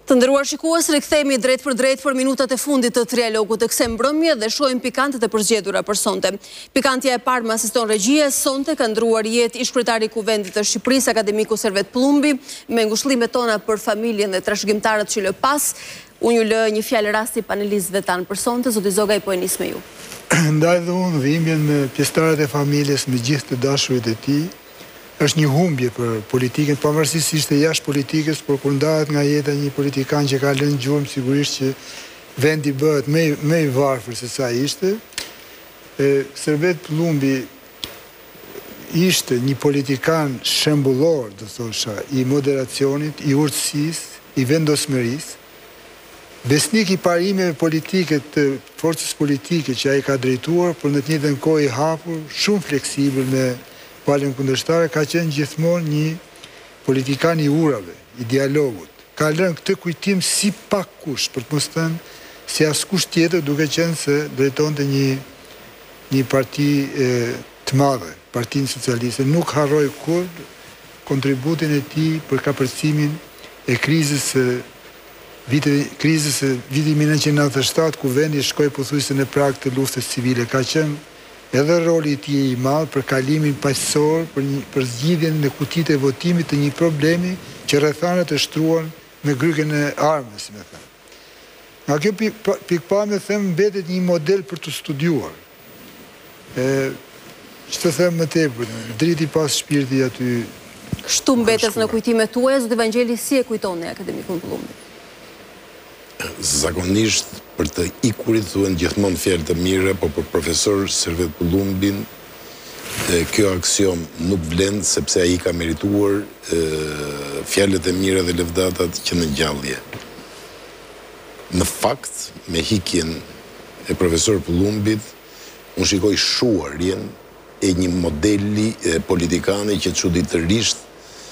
Të nderuar shikues, rikthehemi drejt për minutat e fundit të trialogut të kësaj mbrëmje dhe shohim pikantët e përzgjedhura për sonte. Pikantja e parë më asiston regjia, sonte ka ndruar jetë ish kryetari i Kuvendit të Shqipërisë, akademiku Servet Pullumbi, me ngushëllimet tona për familjen dhe trashëgimtarët që lë pas. Unë ju lë një fjalë rasti panelistëve tanë për sonte, zoti Zogaj po e nis me ju. Ndaj dhe unë dhimbjen me pjesëtarët e familjes, me gjithë të dashurit e tij. Është një humbje për politikën, pavarësisht ishte jashtë politikës, por kur ndahet nga jeta një politikan që ka lënë gjurmë, sigurisht që vendi bëhet më i varfër se sa ishte. Servet Pullumbi ishte një politikan shembullor, do thosha, i moderacionit, i urtësisë, i vendosmërisë, besnik i parimeve politike të forcës politike që ai ka drejtuar, por në të njëjtën kohë i hapur, shumë fleksibël me palën kundërshtare, ka qenë gjithmonë një politikan i urave, i dialogut. Ka lënë këtë kujtim si pak kush, për të mos thënë si askush tjetër, duke qenë se drejtonte një parti të madhe, Partinë Socialiste. Nuk harroi kur kontributin e tij për kapërcimin e krizës viti 1997, ku vendi shkoi pothuajse në prag të luftës civile. Ka qenë edhe roli i tij i madh për kalimin paqësor, për zgjidhjen në kutitë e votimit të një problemi që rrethanat e shtruan me grykën e armës, si më thënë. Nga kjo pikpamje them mbetet një model për të studiuar. Ç'të them më tepër, driti pas shpirti aty. Kështu mbetet në kujtimet tuaja, zoti Evangjeli, si e kujtoni akademikun Pullumbi? Zakonisht për të ikurit thuhen gjithmonë fjalë të mira, po për profesor Servet Pullumbin kjo aksion nuk vlen sepse ai ka merituar fjalët e mira dhe lëvdatat që në ngjallje. Në fakt, me hikjen e profesor Pullumbit, unë shikoj shuarjen e një modeli politikane që çuditërisht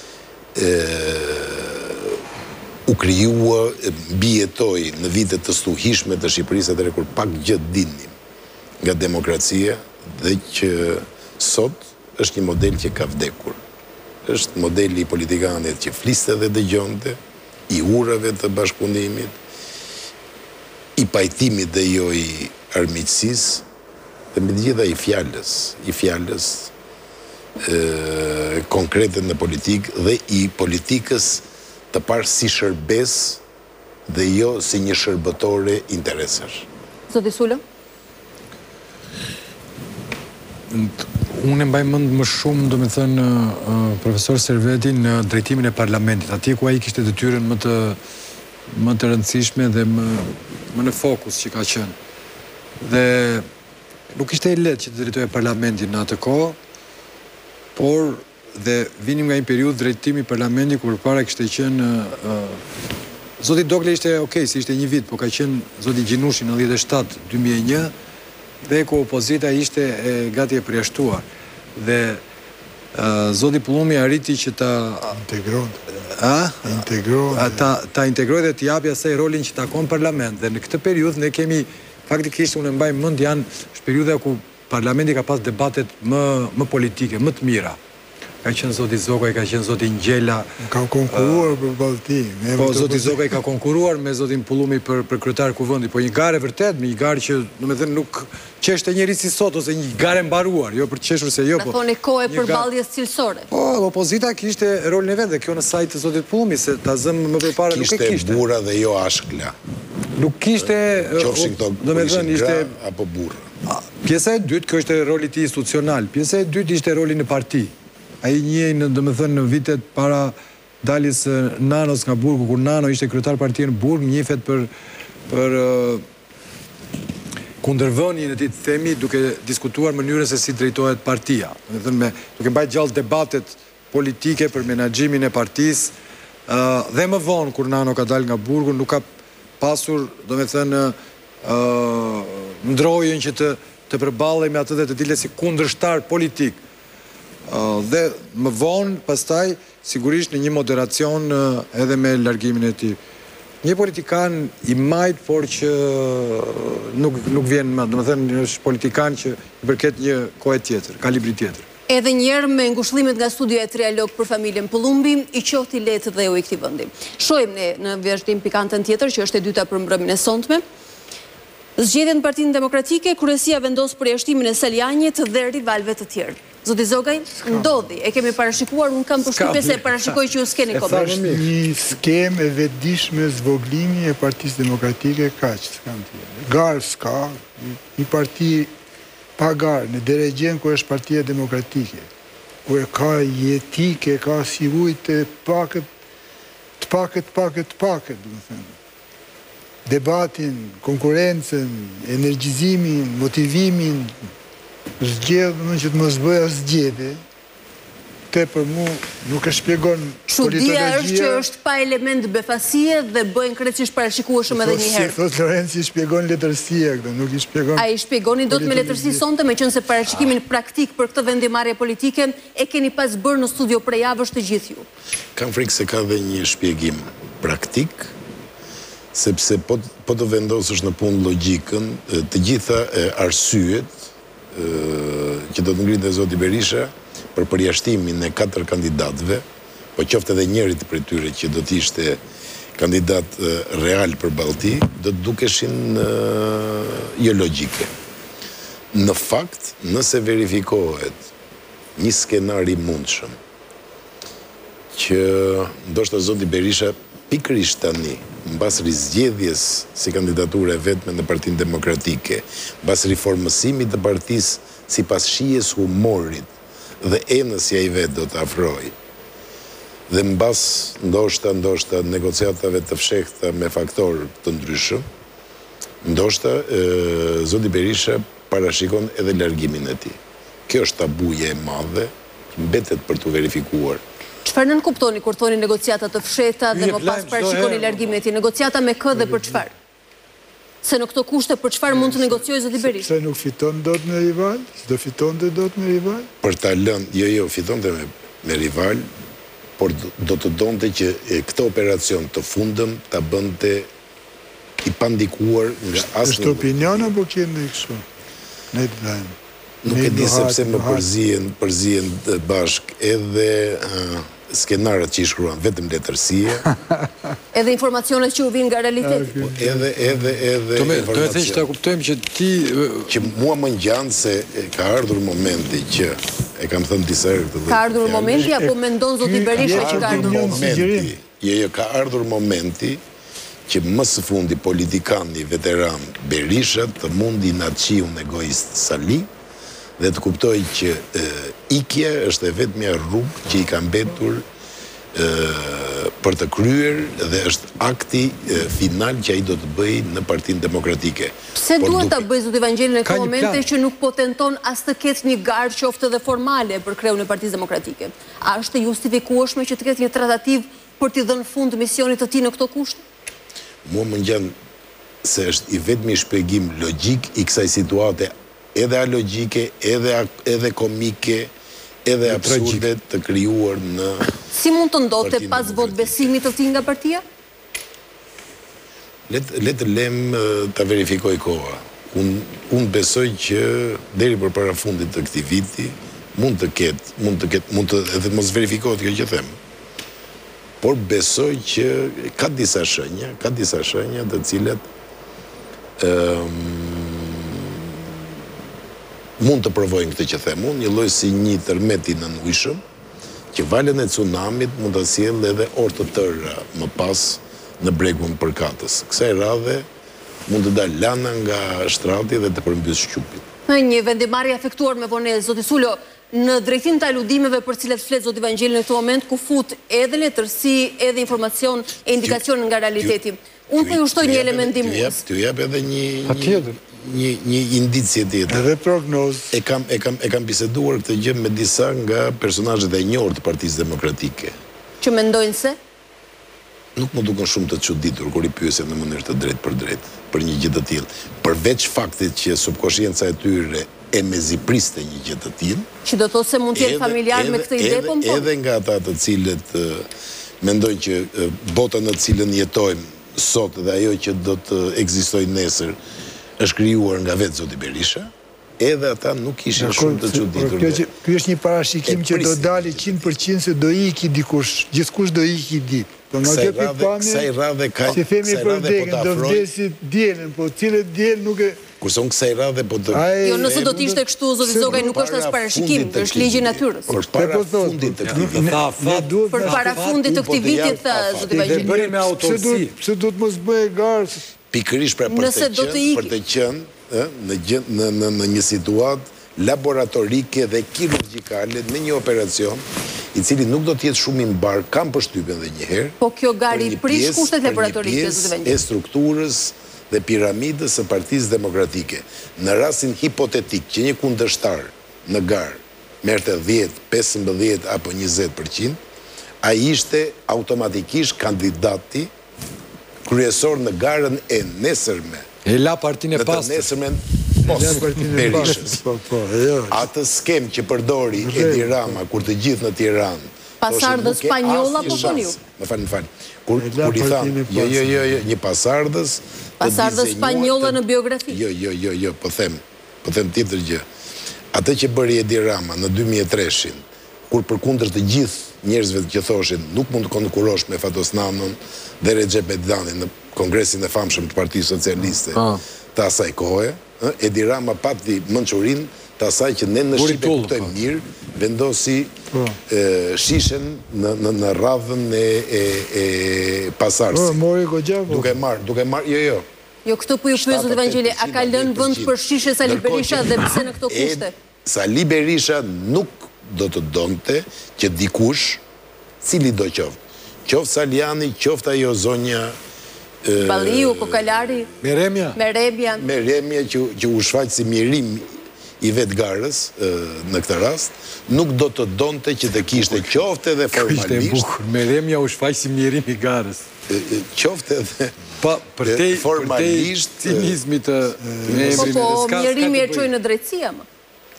u krijua, mbijetoi në vitet të stuhishme të Shqipërisë, atëherë kur pak gjë dinim nga demokracia dhe që sot është një model që ka vdekur. Është modeli i politikanit që fliste dhe dëgjonte, i urave të bashkëpunimit, i pajtimit dhe jo i armiqësisë, dhe me gjitha i fjalës konkrete në politikë dhe i politikës të parë si shërbes dhe jo si një shërbëtore interesash. Zoti Sullo? Unë e mbaj mend më shumë, do me thënë, profesor Servetin në drejtimin e parlamentit, atje ku ai kishte detyrën më të rëndësishme dhe më në fokus që ka qenë. Dhe nuk ishte e lehtë që të drejtoje parlamentin në atë kohë, por dhe vinim nga një periudhë drejtimi parlamentit kur para kishte qenë zoti Dokle ishte okay, si ishte një vit, po ka qenë zoti Gjinushi në 97-2001 dhe ku opozita ishte gati e përjashtuar. Dhe zoti Pullumbi arriti që ta integroj dhe t'i japi asaj rolin që takon parlament. Dhe në këtë periudhë ne kemi faktikisht, unë mbaj mend, janë periudha ku parlamenti ka pas debatet më politike, më të mira. Ka qenë zoti Zogaj, ka qenë zoti Ngjela. Ka konkuruar për balltim. Po zoti Zogaj ka konkuruar me zotin Pullumbi për kryetar kuvendit, po një garë vërtet, një garë që, domethënë, nuk qeshte njëri si sot ose një garë mbaruar, jo për të qeshur se jo, po. Na thoni kohë përballjes cilësore. Po, opozita kishte rolin e vet dhe kjo në sajt të zotit Pullumbi, se ta zëm më përpara nuk e kishte. Kishte burra dhe jo ashkla. Nuk kishte, domethënë, ishte gra apo burra. Pjesa e dytë, kjo ishte roli i tij institucional. Pjesa e dytë ishte roli në parti. Ai njeh në vitet para daljes Nanos nga Burgu, kur Nano ishte kryetar partie në Burg, njefet për kundërvënien e tij, themi, duke diskutuar mënyrën se si drejtohet partia. Domethënë duke mbajtur gjallë debatet politike për menaxhimin e partisë dhe më vonë kur Nano ka dalë nga Burgu, nuk ka pasur, domethënë, ndrojën që të përballej me atë dhe të dilet si kundërshtar politik. Dhe më vonë, pastaj, sigurisht në një moderacion edhe me largimin e tij. Një politikan i majt, por që nuk vjen më, domethënë është politikan që i përket një kohe tjetër, kalibri tjetër. Edhe njerë me ngushëllimet nga studia e Trialog për familjen Pëllumbi, i qofti letë dhe u i këtij vendi. Shohim ne në vazhdim pikantën tjetër, që është e dyta për mbrëmjen e sonte. Zgjedhjen në Partinë Demokratike, kryesia vendos përjashtimin e Saljanit dhe rivalëve të tjerë. Zoti Zogaj, ndodhi, e kemi parashikuar, unë kam përshtypjen se parashikoj që ju s'keni komentar. Është një skemë e vetëdijshme zvoglimi e Partisë Demokratike kaq s'kam tjetër. Garë s'ka, një parti pa garë, në deregjen ku është Partia Demokratike, ku e ka jetike, ka si ujtë të pakët, du më thënë. Debatin, konkurencen, energjizimin, motivimin, zgjedhë, në që të mos bëja zgjedhje, te për mu nuk e shpjegon Çudia është që është pa element befasie dhe bëjnë krejtësisht parashikueshëm edhe një herë. Thot Lorenci shpjegon letërsia këto, nuk i shpjegon. Ai shpjegoni dot me letërsi sonte, meqense parashikimin praktik për këtë vendimarrje politike e keni pas bërë në studio prej javësh të gjithë ju. Kam frikë se ka dhe një shpjegim praktik, sepse po të vendosësh në punë logjikën, të gjitha arsyet që do të ngritë zoti Berisha për përjashtimin e 4 kandidatëve, po qoftë edhe njërit për tyre që do të ishte kandidat real për Ballti, do të dukeshin jo logjike. Në fakt, nëse verifikohet një skenar i mundshëm që ndoshta zoti Berisha pikërisht tani, mbas rizgjedhjes si kandidaturë e vetme në Partinë Demokratike, mbas riformësimit të partisë sipas shijes humorit dhe enësja i vetë do të afroj, dhe mbas ndoshta negociatave të fshehta me faktorë të ndryshëm, ndoshta zoti Berisha parashikon edhe largimin e tij. Kjo është tabuja e madhe që mbetet për të verifikuar. Çfarë nën kuptoni kur thoni negociata të fshehta dhe më pas parashikoni largimin e tij? Negociata me kë dhe për çfarë? Se në këto kushte për çfarë mund të negociojë zoti Berisha? Se nuk fiton dot me rival, s'do fitonte dot me rival. Për ta lënë, jo, fitonte me rival, por do të donte që këtë operacion të fundëm ta bënte i pandikuar nga asnjë. Është opinion apo kemi kështu? Ne të dajmë. Nuk e di sepse më përzien bashk edhe skenarët që i shkruan vetëm letërsie. Edhe informacionet që u vinë nga realiteti. Edhe Do e thënë që ta kuptojmë që ti... Që mua më ngjan se ka ardhur momenti që, e kam thënë disa herë këtë. Ka ardhur momenti apo mendon zoti Berisha që ka ardhur momenti? Jo, ka ardhur momenti që më së fundi politikani veteran Berisha të mundi në qiun egoist Sali dhe të kuptoj që ikja është e vetmja rrugë që i ka mbetur për të kryer dhe është akti final që ai do të bëjë në Partinë Demokratike. Pse duhet ta bëjë zoti Evangjeli në këtë momente që nuk po tenton as të ketë një garë qoftë edhe formale për kreun e Partisë Demokratike? A është e justifikueshme që të ketë një tratativë për t'i dhënë fund misionit të tij në këto kushte? Mua më ngjan se është i vetmi shpjegim logjik i kësaj situate, edhe alogjike, edhe komike, edhe absurde të krijuar në... Si mund të ndodhte pas vot besimit të tij nga partia? Le të lem ta verifikoj koha. Unë besoj që deri përpara fundit të këtij viti mund të ketë, edhe mos verifikohet kjo që them. Por besoj që ka disa shenja të cilat mund të provojnë këtë që them unë, një lloj si një tërmet i nënujshëm, që valën e tsunamit mund të sjellë edhe orë të tëra më pas në bregun përkatës. Kësaj radhe mund të dalë lana nga shtrati dhe të përmbys shqupin. Një vendimarrje efektuar me vonesë, zoti Sulo, në drejtim të aludimeve për cilat flet zoti Evangjeli në këtë moment, ku fut edhe letërsi, edhe informacion e indikacion nga realiteti. Unë po ju shtoj një element ndihmues. T'ju jap edhe një indicje tjetër. Edhe prognozë. E kam biseduar këtë gjë me disa nga personazhet e njohur të Partisë Demokratike. Që mendojnë se? Nuk më duken shumë të çuditur kur i pyesen në mënyrë të drejtë për një gjë të tillë. Përveç faktit që subkonscienca e tyre e mezipriste një gjë të tillë. Që do të thotë se mund të jetë familjar me këtë ide, po? Edhe nga ata të cilët mendojnë që bota në të cilën jetojmë sot dhe ajo që do të ekzistojë nesër është krijuar nga vetë zoti Berisha, edhe ata nuk ishin shumë të çuditur. Ky është një parashikim që do dali 100% se do iki dikush, gjithkush do iki ditë. Po nga kjo pikpamje, si themi për vdekjen, do vdesi dielën, po cilët diel nuk e... Kurse unë kësaj radhe po të... Jo, nëse do t'ishte kështu, zoti Zogaj, nuk është as parashikim, është ligji i natyrës. Për para fundit të këtij viti. Për para fundit të këtij vitit, zoti Vajgjeli. Dhe bëri me autorsi. Pse do të mos bëhe garë? Pikërisht për të qenë në një situatë laboratorike dhe kirurgjikale në një operacion i cili nuk do t'jetë shumë i mbar, kam përshtypjen dhe njëherë. Po kjo gari prish kushtet laboratorike, zoti Vajgjeli. E strukturës dhe piramidës së Partisë Demokratike. Në rastin hipotetik që një kundërshtar në garë merrte 10, 15 apo 20%, ai ishte automatikisht kandidati kryesor në garën e nesërme. E la partinë e pastër. Në nesërmen Berishës. Atë skem që përdori Edi Rama kur të gjithë në Tiranë. Pasardhës spanjolla po thoni ju? Më falni. Kur i thanë, jo, një pasardhës spanjolla në biografi. Jo, po them tjetër gjë. Atë që bëri Edi Rama në 2003, kur përkundër të gjithë njerëzve që thoshin nuk mund të konkurosh me Fatosnanon dhe Recep Edani në kongresin e famshëm të Partisë Socialiste të asaj kohe, Edi Rama pati mençurinë të asaj që ne në Shqipëri kuptojmë mirë, vendosi shishen në radhën e pasardhësit. Mori goxha. Duke marr, jo. Jo, këtë po ju pyet zoti Vangeli, a ka lënë vend për shishe Sali Berisha dhe pse në këto kushte? Sali Berisha nuk do të donte që dikush, cili do qoftë Saliani, qoftë ajo zonja Balliu, Kokalari, Meremja që u shfaq si mirim i vetë garës në këtë rast, nuk do të donte që të kishte qofte dhe formalisht... Meremja u shfaq si mirim i garës. Qofte dhe formalisht... cinizmit të emrin... Po, mirimi e çojë në drejtësia, më.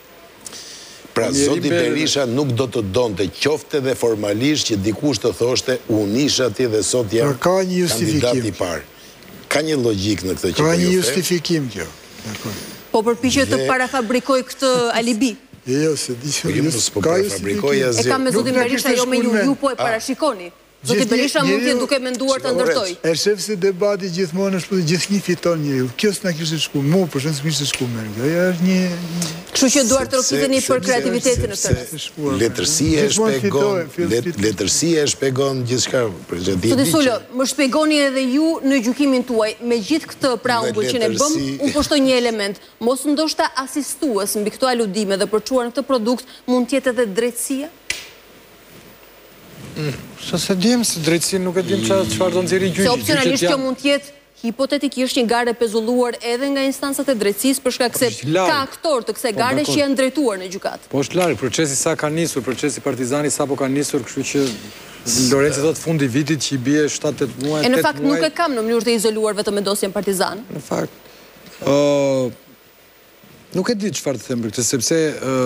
Pra, zoti Berisha nuk do të donte qofte dhe formalisht që dikush të thoshte unë isha ti dhe sot jam kandidat i parë. Ka një logjik në këtë që po ju them. Ka një justifikim kjo. Po përpiqet të parafabrikoj këtë alibi. Jo, se di që ka justifikim. E kam me zotin Berisha, jo me ju po e parashikoni. Zoti Berisha mund të duke menduar të ndërtoj. E shef se debati gjithmonë është gjithnjë fiton njeriu. Kjo s'na kishte shku, mu për shkak se kishte shku me. Ajo është një... Kështu që duar të rokiteni për kreativitetin në këtë. Letërsia e shpjegon gjithçka. Zoti Sulo, më shpjegoni edhe ju në gjykimin tuaj, me gjithë këtë preambull që ne bëm, unë po shtoj një element. Mos ndoshta asistues mbi këto aludime dhe për çuar në këtë produkt mund të jetë edhe drejtësia? Se dim se drejtësi nuk e dim çfarë do nxjerrë gjyqi. Se opsionalisht kjo mund të jetë hipotetikisht një garë e pezulluar edhe nga instancat e drejtësisë për shkak se ka aktor të kësaj gare që janë drejtuar në gjykat. Po është larg, procesi sa ka nisur, procesi Partizani sapo ka nisur, kështu që Lorenci thotë fundi vitit që i bie 7-8 muaj. E në fakt nuk e kam në mënyrë të izoluar vetëm me dosjen Partizan. Në fakt nuk e di çfarë të them për këtë, sepse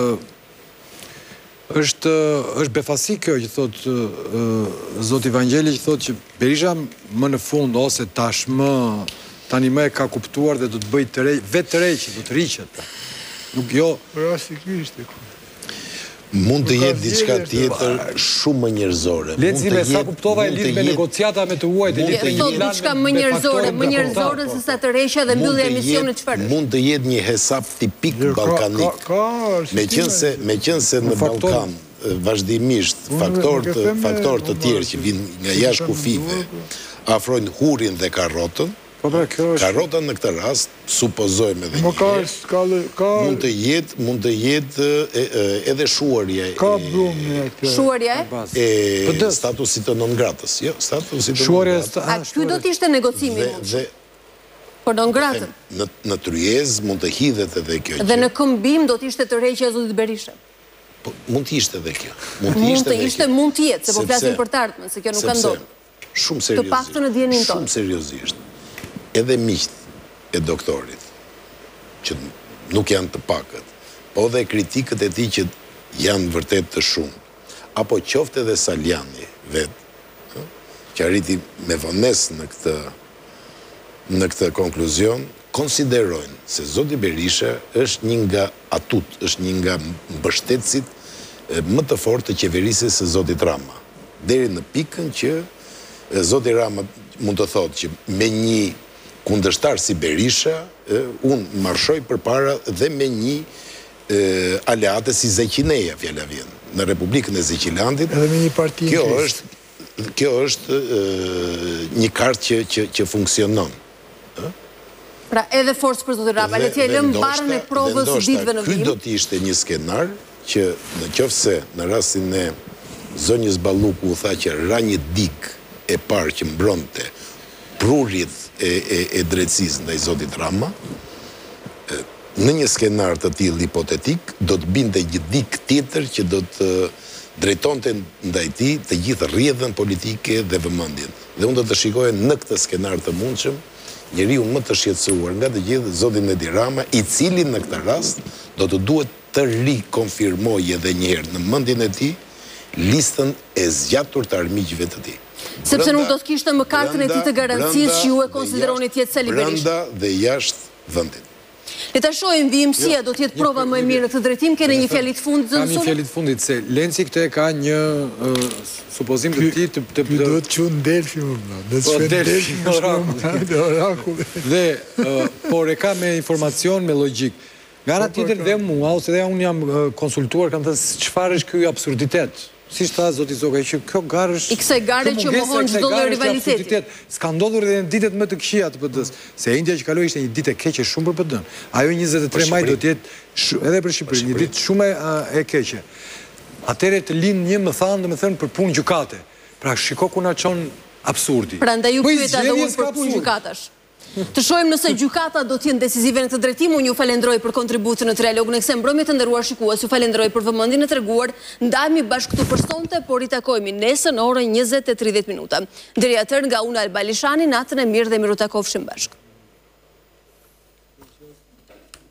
është befasi kjo që thotë zoti Vangeli, që thotë që Berisha më në fund ose tashmë tani më e ka kuptuar dhe do të bëj të rej, vetë të rej që do të riqet. Nuk jo... Rasti ky ishte. Mund të jetë diçka tjetër shumë më njerëzore. Lecime, sa kuptova e lidh me negociata me të huajt. Thot diçka më njerëzore se sa të rejsha dhe mbyllja e misionit çfarë? Mund të jetë një hesap tipik ballkanik. Meqense në Ballkan vazhdimisht faktorë të tjerë që vinë nga jashtë kufive afrojnë hurin dhe karrotën. Karrota në këtë rast, supozojmë edhe mund të jetë edhe shuarja e statusit të non gratës. A ky do t'ishte negocimi? Por non gratën? Në tryez mund të hidhet edhe kjo gjë. Dhe në këmbim do t'ishte të rreqja e zotit Berisha? Mund t'ishte edhe kjo. Mund të jetë, se po flasim për të ardhmen, se kjo nuk ka ndodhur. Shumë seriozisht. Edhe miqt e doktorit, që nuk janë të pakët, po dhe kritikët e tij që janë vërtet të shumë, apo qoftë edhe Saliani vetë, që arriti me vonesë në këtë konkluzion, konsiderojnë se zoti Berisha është një nga atut, është një nga mbështetësit më të fortë të qeverisjes së zotit Rama. Deri në pikën që zoti Rama mund të thotë që me një kundërshtar si Berisha, unë marshoj përpara dhe me një aleate si Zeqineja, fjala vjen, në Republikën e Zeqilandit. Edhe me një parti. Kjo është një kartë që funksionon. Pra edhe forcë për zotin Rama, le t'ja lëmë barën e provës ditëve në vim. Ky do t'ishte një skenar që në qofse në rastin e zonjës Balluku u tha që ra një dik e parë që mbronte prurjet e drejtësisë ndaj zotit Rama, në një skenar të tillë hipotetik do të binte një dik tjetër që do të drejtonte ndaj tij të gjithë rrjedhën politike dhe vëmendjen. Dhe unë do të shikoja në këtë skenar të mundshëm njeriu më të shqetësuar nga të gjithë zotin Edi Rama, i cili në këtë rast do të duhet të rikonfirmojë edhe një herë në mendjen e tij listën e zgjatur të armiqve të tij. Sepse nuk do të kishte më kartën e tij të garancisë që ju e konsideroni të jetë Sali Berisha. Brenda dhe jashtë vendit. Le ta shohim vimësia do të jetë prova më e mirë në këtë drejtim. Keni një fjalë të fundit Kam një fjalë të fundit se Lenci këtë ka një supozim të tij të do të qenë Delfi më. Do të shkojë Delfi në orakull. Dhe por e ka me informacion, me logjik. Nga ana tjetër dhe mua ose dhe unë jam konsultuar, kam thënë çfarë është ky absurditet. Si tha zoti Zoga që kjo garë është... I kësaj gare që mohon çdo lloj rivaliteti. S'ka ndodhur edhe në ditët më të këqija të PD-s. Se Indja që kaloi ishte një ditë e keqe shumë për PD-n. Ajo 23 maj do të jetë edhe për Shqipërinë, një ditë shumë e keqe. Atëherë të lind një më thanë, domethënë për punë gjykate. Pra shiko ku na çon absurdi. Prandaj ju pyeta edhe unë për punë gjykatash. Të shohim nëse gjykata do të jenë decisive në këtë drejtim. Unë ju falenderoj për kontributin në trialogun e kësaj mbrëmje të nderuar shikues. Ju falenderoj për vëmendjen e treguar. Ndajemi bashkë këtu për sonte, por i takojmë nesër në orën 20:30. Deri atëherë nga unë Alba Lishani, natën e mirë dhe miru takofshim bashkë.